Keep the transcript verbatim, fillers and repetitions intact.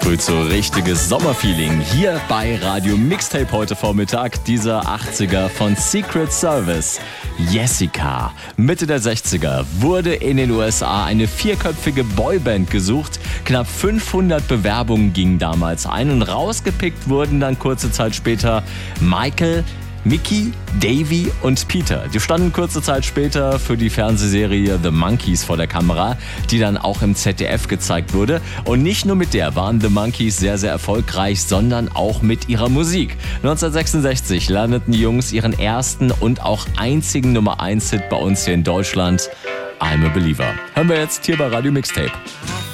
sprüht so richtiges Sommerfeeling hier bei Radio Mixtape heute Vormittag. Dieser achtziger von Secret Service. Jessica. Mitte der sechziger wurde in den U S A eine vierköpfige Boyband gesucht. Knapp fünfhundert Bewerbungen gingen damals ein und rausgepickt wurden dann kurze Zeit später Michael, Mickey, Davy und Peter. Die standen kurze Zeit später für die Fernsehserie The Monkees vor der Kamera, die dann auch im Z D F gezeigt wurde. Und nicht nur mit der waren The Monkees sehr, sehr erfolgreich, sondern auch mit ihrer Musik. neunzehnhundertsechsundsechzig landeten die Jungs ihren ersten und auch einzigen Nummer eins Hit bei uns hier in Deutschland, I'm a Believer. Hören wir jetzt hier bei Radio Mixtape.